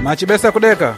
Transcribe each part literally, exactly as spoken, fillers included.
Machibesa kudeka.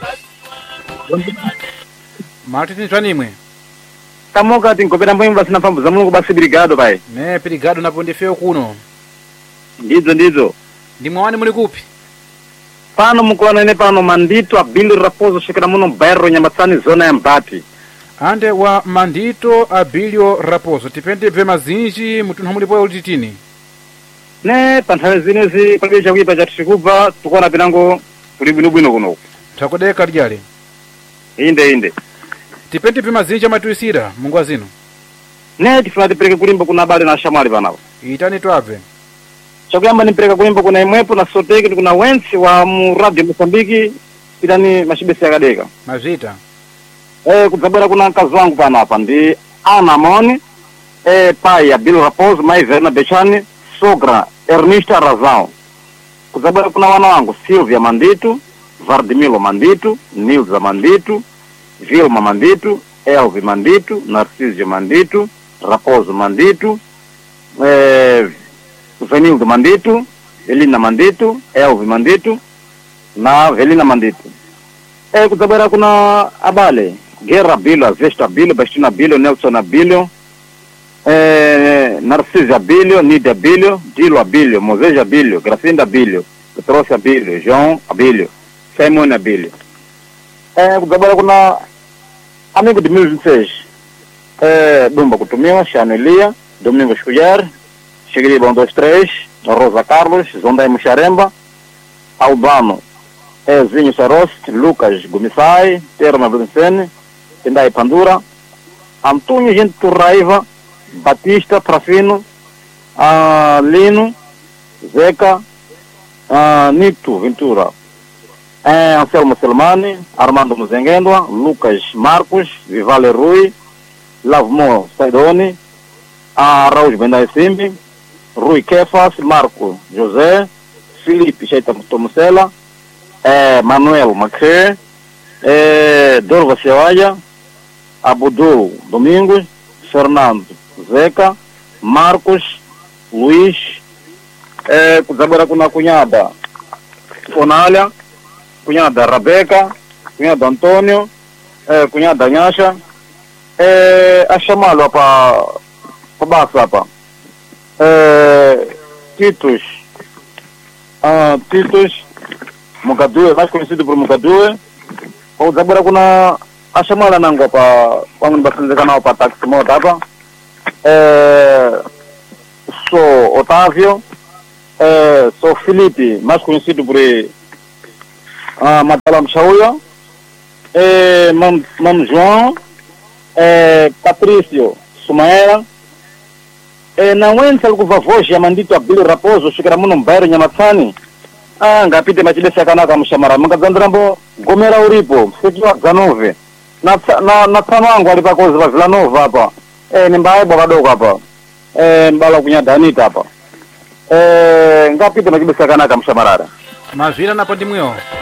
Martin Twanimwe. Tamoka tinkopera mbwimba basi na pambu za Mulungu basi brigado pai. Ne brigado na pondefeo kuno. Ndizo ndizo. Ndimwani muli kupi? Pano mukona ine pano Mandito Abílio Raposo shikira muno bairro Nyamatsani zona ya Mbati. Ande wa Mandito Abílio Raposo tipende vema zinji mutunha mulipo ulitini. Ne panthawe zinezi palibe chakuipa chatikupa tukona pinango kuli bwino kuno. Takudeka lyale. Inde inde. Tipende vema zinji matuisira Mungu azino. Ne tifuna tipereke kulimba kuna bale na shamwali panapo. Itani twave. Chakuyamba nipereka kulimba kuna imwepo na soteki kuna wensi wa mu radio Mosambiki pitani machibesi yakadeka. Mazita. Eh kudzabwera kuna mkazi wangu pana hapa ndi Ana Moni, eh pai Abílio Raposo, mai Verna Bechani, sogra Ernista Razão. Kudzabwera kuna wana wangu Silvia Mandito, Vardimilo Mandito, Nilza Mandito, Vilma Mandito, Elvi Mandito, Narciso Mandito, Raposo Mandito, eh Venildo Mandito, Elina Mandito, Elvi Mandito na Velina Mandito. Eh kudzabwera kuna abale Guerra Abílio, Vesta Abílio, Bastina Abílio, Nelson Abílio, eh, Narciso Abílio, Nida Abílio, Dilo Abílio, Moisés Abílio, Gracinda Abílio, Petrócio Abílio, João Abílio, Simone Abílio. Eh, agora kuna amigo de mil e vinte e seis, eh, Dumba Kutumiwa, Chano Elia, Domingos Colher, Chegriba um dois três, Rosa Carlos, Zondai Muxaremba, Albano, eh, Zinho Sarost, Lucas Gumissai, Terma Vincene, Tendai Pandura, Antônio Gente Turraiva, Batista Trafino, uh, Lino, Zeca, uh, Nito Ventura, eh, Anselmo Selmani, Armando Muzengendwa, Lucas Marcos, Vivale Rui, Lavmo Saidoni, uh, Raul Bendai Simbi, Rui Kefas, Marco José, Felipe Cheita Tomusela, eh, Manuel Macré, eh, Dorva Ceolha, Abudul Domingos, Fernando Zeca, Marcos, Luiz, eh, kudzabwera kuna cunhada Onália, cunhada Rabeca, cunhada Antônio, eh, cunhada Nhasha, eh, achamá-lo apa baixo apa, eh, Titus, ah, Titus, Mugadue, mais conhecido por Mugadue, ou kudzabwera kuna achamala nangu apa wangu nibasinzikana apa taxi moda hapa, eh, sou Otávio, eh, sou Felipe, mais conhecido por uh, Matala Mchauya, eh, Mano, Mano João, eh, Patrício Sumaera, eh, na wensa lukuva voz ya Mandito Abílio Raposo shikira muno mbairo Nyamatsani, ah, ngapite machibesi yakanaka mshamara mungadzandirambo gomera uripo msikiwa dzanove na na na tsano wangu ali pakozi pa Villanova hapa, eh ni mbaebo kadoko hapa, eh mbala kunyada Anita hapa, eh ngapite machibesi yakanaka mshamarara Mazvira napo ndimwewo.